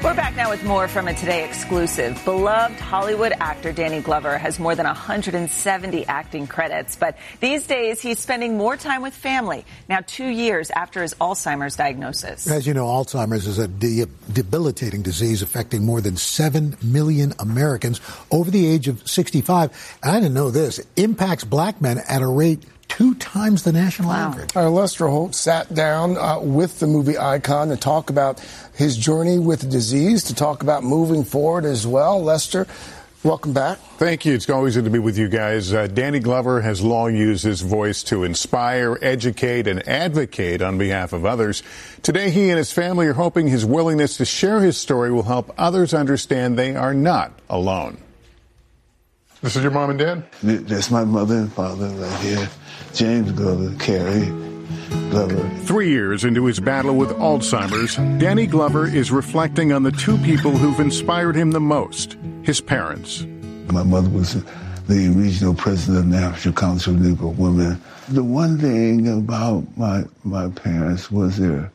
We're back now with more from a Today exclusive. Beloved Hollywood actor Danny Glover has more than 170 acting credits, but these days he's spending more time with family, now 2 years after his Alzheimer's diagnosis. As you know, Alzheimer's is a debilitating disease affecting more than 7 million Americans over the age of 65. I didn't know this. It impacts black men at a rate 2 times the national average. Lester Holt sat down with the movie icon to talk about his journey with the disease, to talk about moving forward as well. Lester, welcome back. Thank you. It's always good to be with you guys. Danny Glover has long used his voice to inspire, educate, and advocate on behalf of others. Today, he and his family are hoping his willingness to share his story will help others understand they are not alone. This is your mom and dad? That's my mother and father right here. James Glover, Carrie Glover. 3 years into his battle with Alzheimer's, Danny Glover is reflecting on the 2 people who've inspired him the most, his parents. My mother was the regional president of the National Council of Negro Women. The one thing about my parents was their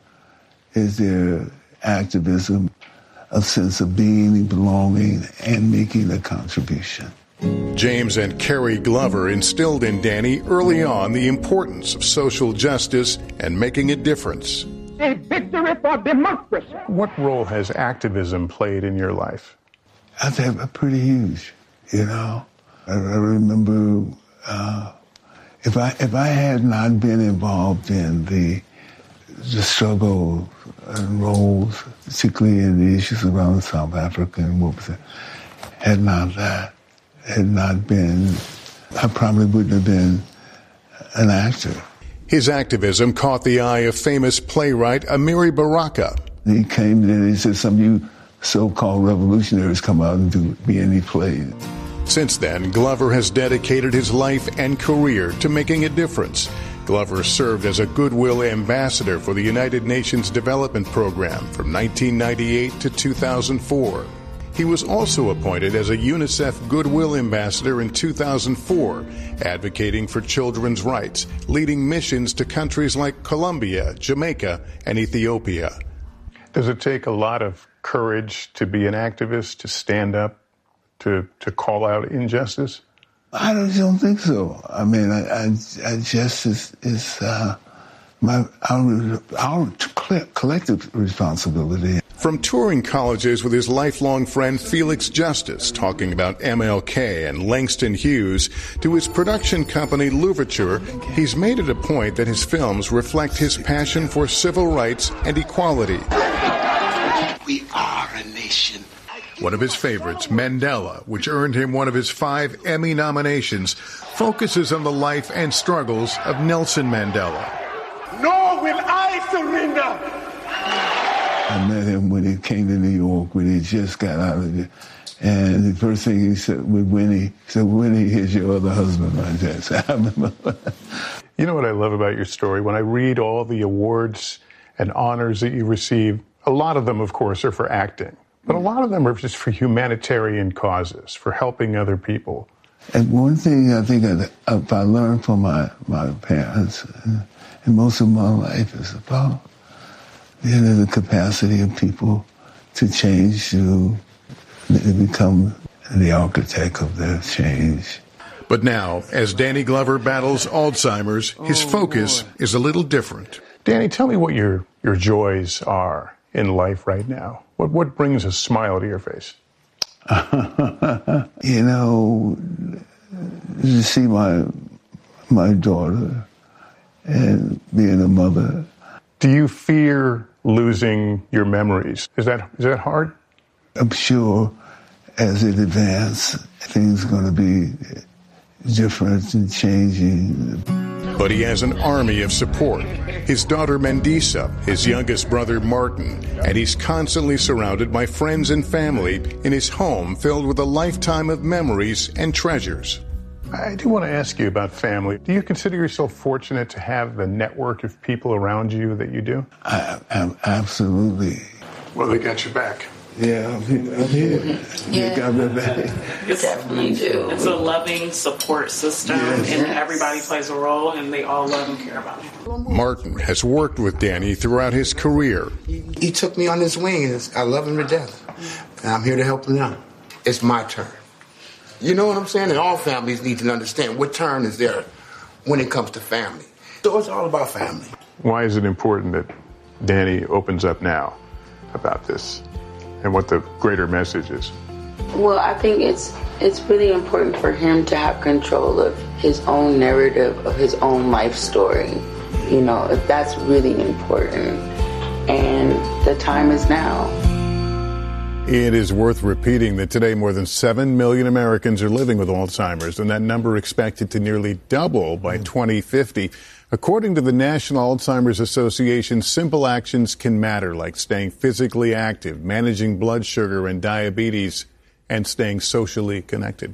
activism, a sense of being, belonging, and making a contribution. James and Carrie Glover instilled in Danny early on the importance of social justice and making a difference. A victory for democracy. What role has activism played in your life? I think pretty huge, you know. I remember if I had not been involved in the struggle and roles, particularly in the issues around South Africa and what was it, had not been, I probably wouldn't have been an actor. His activism caught the eye of famous playwright Amiri Baraka. He came in and he said, some of you so-called revolutionaries come out and do any plays. Since then, Glover has dedicated his life and career to making a difference. Glover served as a Goodwill Ambassador for the United Nations Development Program from 1998 to 2004. He was also appointed as a UNICEF Goodwill Ambassador in 2004, advocating for children's rights, leading missions to countries like Colombia, Jamaica, and Ethiopia. Does it take a lot of courage to be an activist, to stand up, to call out injustice? I don't think so. I mean, justice is our collective responsibility. From touring colleges with his lifelong friend Felix Justice, talking about MLK and Langston Hughes, to his production company Louverture, he's made it a point that his films reflect his passion for civil rights and equality. We are a nation. One of his favorites, Mandela, which earned him one of his 5 Emmy nominations, focuses on the life and struggles of Nelson Mandela. Nor will I surrender. I met him when he came to New York, when he just got out of there. And the first thing he said with Winnie, he said, Winnie, here's your other husband right there. So I remember. You know what I love about your story? When I read all the awards and honors that you receive, a lot of them, of course, are for acting. But a lot of them are just for humanitarian causes, for helping other people. And one thing I think I learned from my parents and most of my life is about the capacity of people to change, to become the architect of their change. But now, as Danny Glover battles Alzheimer's, his focus is a little different. Danny, tell me what your joys are in life right now. What brings a smile to your face? You know, to see my daughter and being a mother. Do you fear losing your memories? Is that hard? I'm sure as it advances, things are going to be different and changing. But he has an army of support. His daughter Mandisa, his youngest brother Martin, and he's constantly surrounded by friends and family in his home filled with a lifetime of memories and treasures. I do want to ask you about family. Do you consider yourself fortunate to have the network of people around you that you do? Absolutely. Well, they got your back. Yeah, I'm here. You got me back. Definitely do. It's a loving support system, and everybody plays a role, and they all love and care about him. Martin has worked with Danny throughout his career. He took me on his wing, and I love him to death. And I'm here to help him now. It's my turn. You know what I'm saying? And all families need to understand what turn is there when it comes to family. So it's all about family. Why is it important that Danny opens up now about this and what the greater message is? Well, I think it's really important for him to have control of his own narrative, of his own life story. You know, if that's really important. And the time is now. It is worth repeating that today more than 7 million Americans are living with Alzheimer's, and that number expected to nearly double by 2050. According to the National Alzheimer's Association, simple actions can matter, like staying physically active, managing blood sugar and diabetes, and staying socially connected.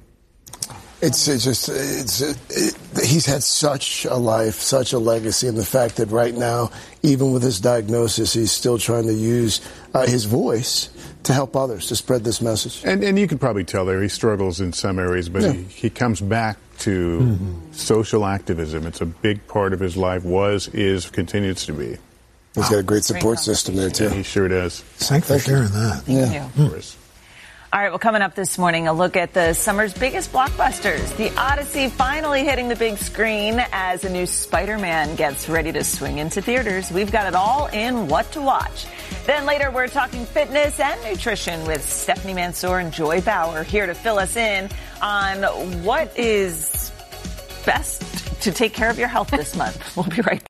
He's had such a life, such a legacy, and the fact that right now, even with his diagnosis, he's still trying to use his voice to help others, to spread this message. And you can probably tell there he struggles in some areas, but he comes back to social activism. It's a big part of his life, is, continues to be. He's got a great support system there, too. Yeah, he sure does. Thanks for sharing that. Thank you. All right, well, coming up this morning, a look at the summer's biggest blockbusters. The Odyssey finally hitting the big screen as a new Spider-Man gets ready to swing into theaters. We've got it all in What to Watch. Then later, we're talking fitness and nutrition with Stephanie Mansour and Joy Bauer here to fill us in on what is best to take care of your health this month. We'll be right back.